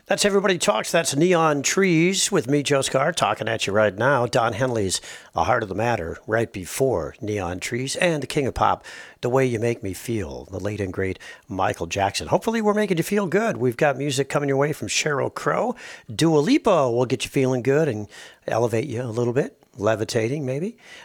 That's Everybody Talks. That's Neon Trees with me, Joe Scar, talking at you right now. Don Henley's The Heart of the Matter right before Neon Trees, and the King of Pop, The Way You Make Me Feel, the late and great Michael Jackson. Hopefully we're making you feel good. We've got music coming your way from Sheryl Crow. Dua Lipa will get you feeling good and elevate you a little bit. Levitating, maybe.